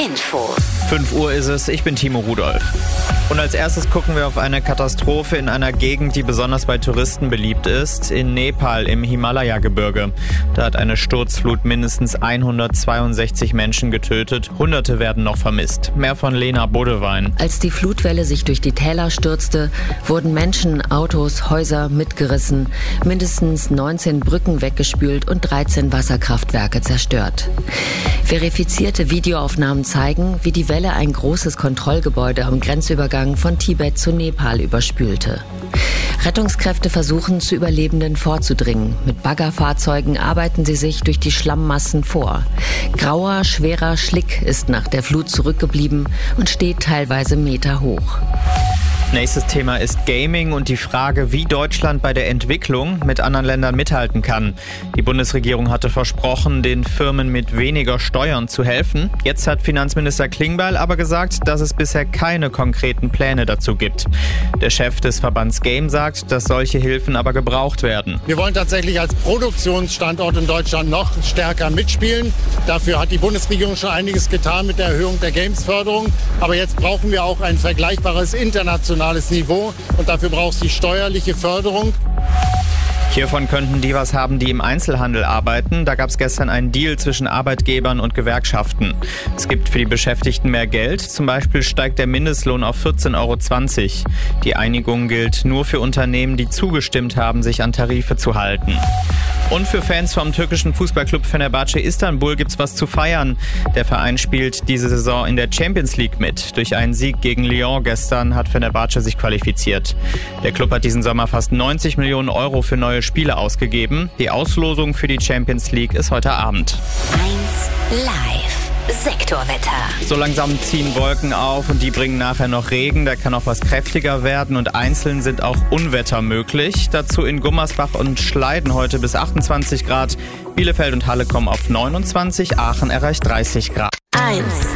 Infos. 5 Uhr ist es, ich bin Timo Rudolph. Und als erstes gucken wir auf eine Katastrophe in einer Gegend, die besonders bei Touristen beliebt ist, in Nepal im Himalaya-Gebirge. Da hat eine Sturzflut mindestens 162 Menschen getötet, Hunderte werden noch vermisst. Mehr von Lena Bodewein. Als die Flutwelle sich durch die Täler stürzte, wurden Menschen, Autos, Häuser mitgerissen, mindestens 19 Brücken weggespült und 13 Wasserkraftwerke zerstört. Verifizierte Videoaufnahmen zeigen, wie die Welle ein großes Kontrollgebäude am Grenzübergang von Tibet zu Nepal überspülte. Rettungskräfte versuchen, zu Überlebenden vorzudringen. Mit Baggerfahrzeugen arbeiten sie sich durch die Schlammmassen vor. Grauer, schwerer Schlick ist nach der Flut zurückgeblieben und steht teilweise Meter hoch. Nächstes Thema ist Gaming und die Frage, wie Deutschland bei der Entwicklung mit anderen Ländern mithalten kann. Die Bundesregierung hatte versprochen, den Firmen mit weniger Steuern zu helfen. Jetzt hat Finanzminister Klingbeil aber gesagt, dass es bisher keine konkreten Pläne dazu gibt. Der Chef des Verbands Game sagt, dass solche Hilfen aber gebraucht werden. Wir wollen tatsächlich als Produktionsstandort in Deutschland noch stärker mitspielen. Dafür hat die Bundesregierung schon einiges getan mit der Erhöhung der Games-Förderung. Aber jetzt brauchen wir auch ein vergleichbares internationales Niveau und dafür braucht es die steuerliche Förderung. Hiervon könnten die was haben, die im Einzelhandel arbeiten. Da gab es gestern einen Deal zwischen Arbeitgebern und Gewerkschaften. Es gibt für die Beschäftigten mehr Geld. Zum Beispiel steigt der Mindestlohn auf 14,20 €. Die Einigung gilt nur für Unternehmen, die zugestimmt haben, sich an Tarife zu halten. Und für Fans vom türkischen Fußballclub Fenerbahce Istanbul gibt's was zu feiern. Der Verein spielt diese Saison in der Champions League mit. Durch einen Sieg gegen Lyon gestern hat Fenerbahce sich qualifiziert. Der Club hat diesen Sommer fast 90 Millionen € für neue Spiele ausgegeben. Die Auslosung für die Champions League ist heute Abend. 1 Live. Sektorwetter. So langsam ziehen Wolken auf und die bringen nachher noch Regen. Der kann auch was kräftiger werden und einzeln sind auch Unwetter möglich. Dazu in Gummersbach und Schleiden heute bis 28 Grad. Bielefeld und Halle kommen auf 29, Aachen erreicht 30 Grad. 1